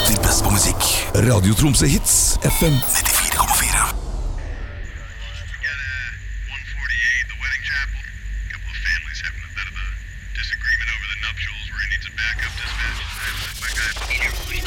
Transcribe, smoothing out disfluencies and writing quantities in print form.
alltid best på musikk. Radio Tromsø Hits FM 94,4.